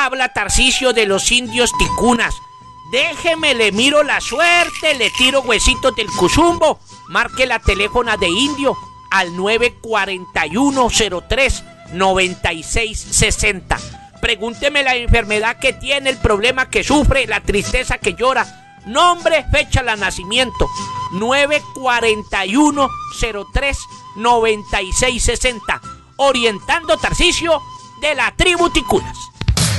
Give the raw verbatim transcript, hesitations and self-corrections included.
Habla Tarcisio de los indios ticunas. Déjeme, le miro la suerte, le tiro huesitos del cuzumbo. Marque la teléfona de Indio al nueve cuatro uno cero tres nueve seis seis cero. Pregúnteme la enfermedad que tiene, el problema que sufre, la tristeza que llora. Nombre, fecha de nacimiento. nueve cuatro uno cero tres nueve seis seis cero. Orientando Tarcisio de la tribu Ticunas.